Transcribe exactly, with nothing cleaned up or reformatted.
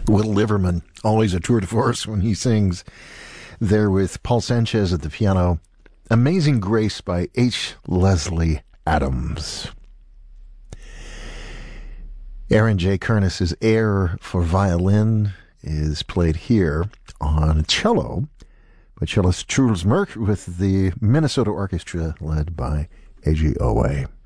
Will Liverman, always a tour de force when he sings. There with Paul Sanchez at the piano. Amazing Grace by H. Leslie Adams. Aaron J. Kernis's Air for Violin is played here on cello by cellist Truls Mørk with the Minnesota Orchestra led by A G Owe.